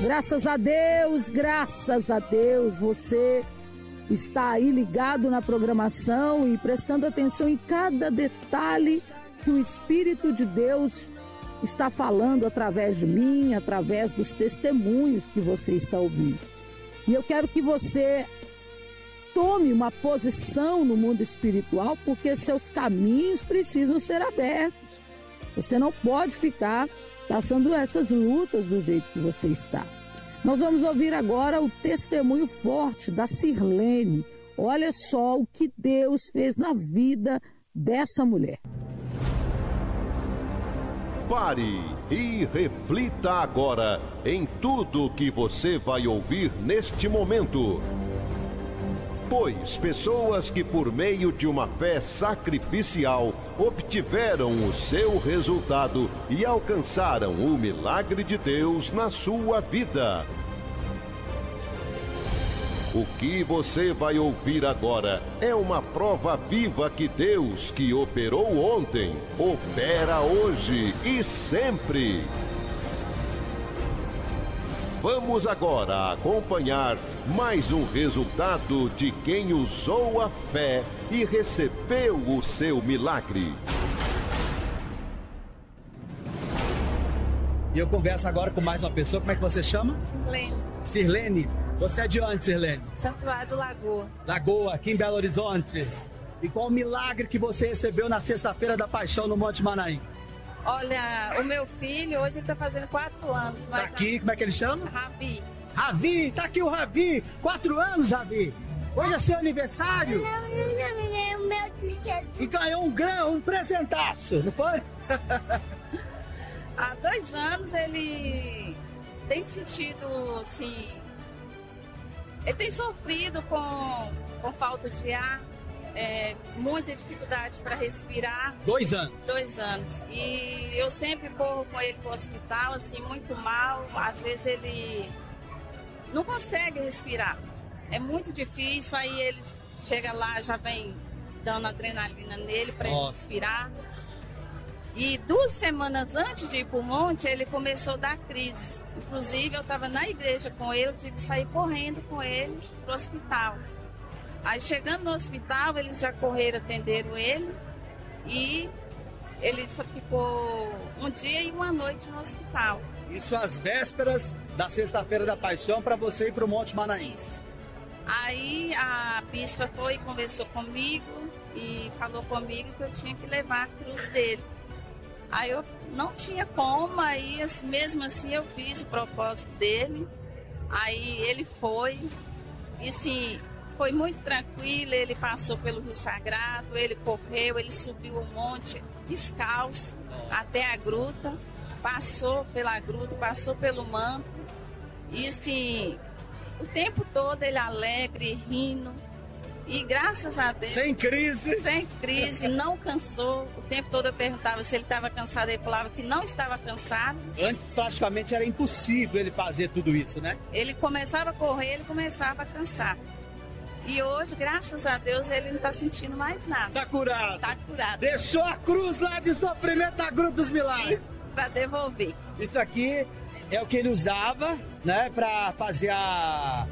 Graças a Deus, você está aí ligado na programação e prestando atenção em cada detalhe que o Espírito de Deus está falando através de mim, através dos testemunhos que você está ouvindo. E eu quero que você tome uma posição no mundo espiritual, porque seus caminhos precisam ser abertos. Você não pode ficar passando essas lutas do jeito que você está. Nós vamos ouvir agora o testemunho forte da Sirlene. Olha só o que Deus fez na vida dessa mulher. Pare e reflita agora em tudo que você vai ouvir neste momento. Pois pessoas que por meio de uma fé sacrificial obtiveram o seu resultado e alcançaram o milagre de Deus na sua vida. O que você vai ouvir agora é uma prova viva que Deus, que operou ontem, opera hoje e sempre. Vamos agora acompanhar mais um resultado de quem usou a fé e recebeu o seu milagre. E eu converso agora com mais uma pessoa. Como é que você chama? Sirlene. Sirlene? Você é de onde, Sirlene? Santuário do Lagoa. Lagoa, aqui em Belo Horizonte. E qual o milagre que você recebeu na sexta-feira da Paixão no Monte Manaim? Olha, o meu filho hoje está fazendo 4 anos. Mas tá aqui, como é que ele chama? Ravi. Ravi, tá aqui o Ravi. 4 anos, Ravi. Hoje é seu aniversário? Não, meu brinquedo. E ganhou um presentaço, não foi? Há 2 anos ele tem sentido, assim... Ele tem sofrido com falta de ar. Muita dificuldade para respirar. 2 anos? 2 anos. E eu sempre corro com ele para o hospital, assim, muito mal. Às vezes ele não consegue respirar. É muito difícil, aí eles chegam lá, já vem dando adrenalina nele para ele respirar. E 2 semanas antes de ir para o monte, ele começou a dar crise. Inclusive, eu estava na igreja com ele, eu tive que sair correndo com ele para o hospital. Aí chegando no hospital, eles já correram, atenderam ele e ele só ficou 1 dia e 1 noite no hospital. Isso às vésperas da sexta-feira da Paixão para você ir para o Monte Manaim. Isso. Aí a bispa foi e conversou comigo e falou comigo que eu tinha que levar a cruz dele. Aí eu não tinha como, aí mesmo assim eu fiz o propósito dele. Aí ele foi e sim... Foi muito tranquilo, ele passou pelo Rio Sagrado, ele correu, ele subiu o monte descalço até a gruta, passou pela gruta, passou pelo manto. E assim, o tempo todo ele alegre, rindo. E graças a Deus... Sem crise? Sem crise, não cansou. O tempo todo eu perguntava se ele estava cansado, ele falava que não estava cansado. Antes praticamente era impossível ele fazer tudo isso, né? Ele começava a correr, ele começava a cansar. E hoje, graças a Deus, ele não está sentindo mais nada. Tá curado? Tá curado. Deixou a cruz lá de sofrimento da Gruta dos Milagres. Para devolver. Isso aqui é o que ele usava, né, para fazer a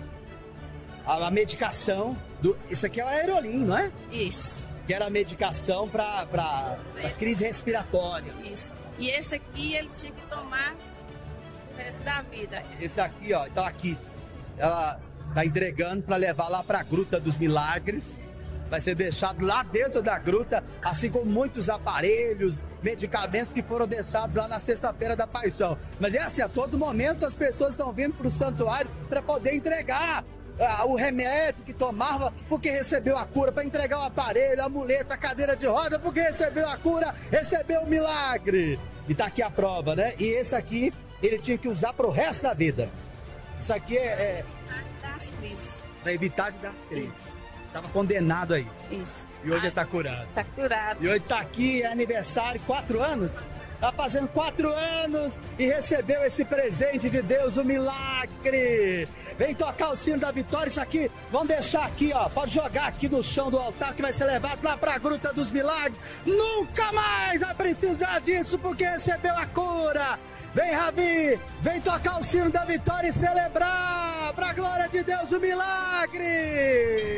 medicação. Isso aqui é o Aerolim, não é? Isso. Que era a medicação para crise respiratória. Isso. E esse aqui ele tinha que tomar o resto da vida. Esse aqui, ó, então aqui. Ela tá entregando para levar lá para a Gruta dos Milagres. Vai ser deixado lá dentro da gruta, assim como muitos aparelhos, medicamentos que foram deixados lá na sexta-feira da Paixão. Mas é assim, a todo momento as pessoas estão vindo para o santuário para poder entregar o remédio que tomava porque recebeu a cura, para entregar o aparelho, a muleta, a cadeira de roda porque recebeu a cura, recebeu o milagre. E tá aqui a prova, né? E esse aqui ele tinha que usar pro resto da vida. Isso aqui é... Das crises. Para evitar de dar as crises. Estava condenado a isso. Isso. E hoje ele tá curado. Tá curado. E hoje tá aqui, é aniversário, 4 anos. Tá fazendo 4 anos e recebeu esse presente de Deus, o milagre. Vem tocar o sino da vitória. Isso aqui, vamos deixar aqui, ó. Pode jogar aqui no chão do altar que vai ser levado lá pra Gruta dos Milagres. Nunca mais vai precisar disso porque recebeu a cura. Vem, Ravi, vem tocar o sino da vitória e celebrar, pra glória de Deus, o milagre!